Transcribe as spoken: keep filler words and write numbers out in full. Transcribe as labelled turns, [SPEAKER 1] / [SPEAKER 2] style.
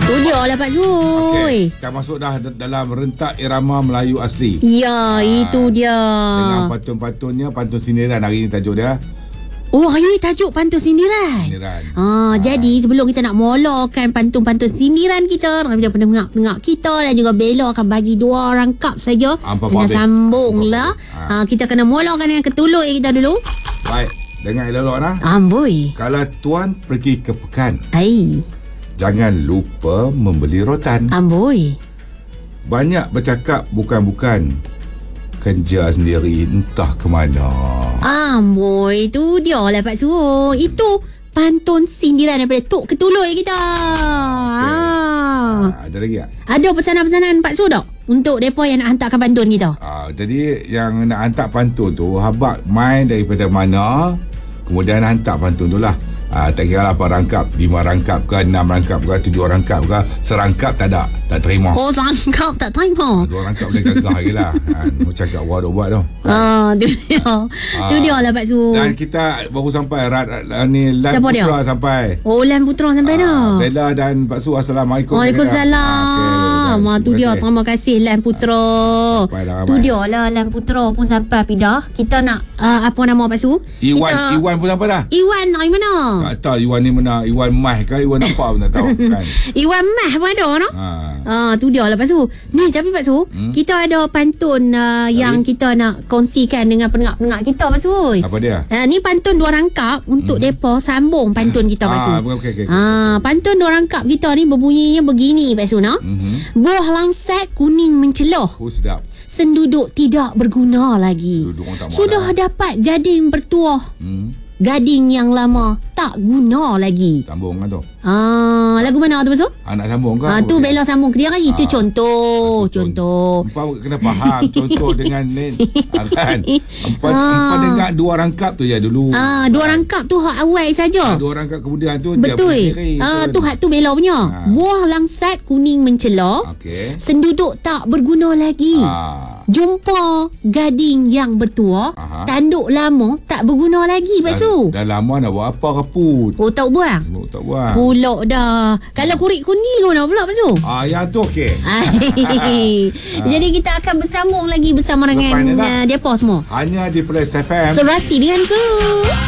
[SPEAKER 1] Tu dia lah Pak Su.
[SPEAKER 2] Okey, kita masuk dah dalam rentak irama Melayu asli.
[SPEAKER 1] Ya, ha, itu dia.
[SPEAKER 2] Dengan pantun-pantunnya, pantun sindiran hari ni tajuk dia.
[SPEAKER 1] Oh, hari ni tajuk pantun sindiran.
[SPEAKER 2] Sindiran.
[SPEAKER 1] Ha, ha. Jadi sebelum kita nak mulakan pantun-pantun sindiran kita dengan pendengar-pendengar kita dan juga Bella akan bagi dua rangkap saja. Kena sambunglah. Ha. Ha, kita kena mulakan dengan ketuluk kita dulu.
[SPEAKER 2] Baik, dengar elok-elok nah.
[SPEAKER 1] Amboi.
[SPEAKER 2] Kalau tuan pergi ke pekan,
[SPEAKER 1] ai,
[SPEAKER 2] jangan lupa membeli rotan.
[SPEAKER 1] Amboi.
[SPEAKER 2] Banyak bercakap bukan-bukan, kerja sendiri entah ke mana.
[SPEAKER 1] Amboi, tu dia lah Pak Su. Itu pantun sindiran daripada Tok Ketuloi kita. Okay.
[SPEAKER 2] Ha. Ha, ada lagi tak?
[SPEAKER 1] Ada pesanan-pesanan Pak Su tak untuk mereka yang nak hantarkan pantun kita?
[SPEAKER 2] Ha, jadi yang nak hantar pantun tu, habak main daripada mana, kemudian hantar pantun tu lah. Ha, tak kira lah apa rangkap, lima rangkap ke, enam rangkap ke, tujuh rangkap ke, serangkap tak ada, tak terima.
[SPEAKER 1] Oh, serangkap tak terima.
[SPEAKER 2] Ha, dua rangkap boleh gagah je lah. Ha, mau cakap buat buat tu.
[SPEAKER 1] Ah, tu dia. Ha. Tu dia lah Pak Su.
[SPEAKER 2] Dan kita baru sampai rat, rat, ni Lan
[SPEAKER 1] Siapa
[SPEAKER 2] Putra
[SPEAKER 1] dia?
[SPEAKER 2] sampai.
[SPEAKER 1] Oh, Lan Putra sampai dah.
[SPEAKER 2] Ha, Bella dan Pak Su, Assalamualaikum.
[SPEAKER 1] Waalaikumsalam. Ha, tu dia, terima kasih Lan Putra. Tu dia lah Lan Putra pun sampai pindah. Kita nak uh, apa nama Pak Su?
[SPEAKER 2] Iwan,
[SPEAKER 1] kita,
[SPEAKER 2] Iwan pun sampai dah.
[SPEAKER 1] Iwan dari mana?
[SPEAKER 2] Tak tahu Iwan ni mana, Iwan Mah ke Iwan apa pun tak tahu kan.
[SPEAKER 1] Iwan Mah pun ada no? Ha. Ah, tu dia lah Pak Su. Ni tapi Pak Su, hmm? kita ada pantun uh, yang kita nak kongsikan dengan pendengar-pendengar kita Pak Su.
[SPEAKER 2] Apa dia?
[SPEAKER 1] Uh, ni pantun dua rangkap untuk hmm. depa sambung pantun kita Pak Su.
[SPEAKER 2] Ah, okay, okay, okay.
[SPEAKER 1] Ah, pantun dua rangkap kita ni berbunyinya begini Pak Su no? Mm-hmm. Buah langsat kuning menceloh.
[SPEAKER 2] Oh, sedap.
[SPEAKER 1] Senduduk tidak berguna lagi. Sudah lah. Dapat gading bertuah. Hmm. Gading yang lama tak guna lagi.
[SPEAKER 2] Sambung kan tu.
[SPEAKER 1] Ah, lagu mana tu Pak Su?
[SPEAKER 2] Ah, nak sambung ke?
[SPEAKER 1] Ah, tu Bella sambung ke dia kan. Itu ah, contoh, contoh.
[SPEAKER 2] Empat kena faham contoh dengan ni. Ah, kan? Empat ah. empat dengar dua rangkap tu je dulu.
[SPEAKER 1] Ah, dua kan? Rangkap tu hak awal saja.
[SPEAKER 2] Ah, dua rangkap kemudian tu
[SPEAKER 1] betul.
[SPEAKER 2] Dia sendiri.
[SPEAKER 1] Ah, tu hak tu Bella punya. Ah. Buah langsat kuning mencelah.
[SPEAKER 2] Okey.
[SPEAKER 1] Senduduk tak berguna lagi. Ah. Jumpa gading yang bertuah. Aha. Tanduk lama tak berguna lagi Pak Su.
[SPEAKER 2] Dah lama nak buat apa kaput.
[SPEAKER 1] Oh, tak buang?
[SPEAKER 2] Oh, tak buang.
[SPEAKER 1] Pulak dah. Kalau kurit kuning guna pula Pak Su?
[SPEAKER 2] Ah, yang tu okey.
[SPEAKER 1] Jadi kita akan bersambung lagi bersama dengan uh, depa semua.
[SPEAKER 2] Hanya di Plus F M.
[SPEAKER 1] Serasi dengan ku.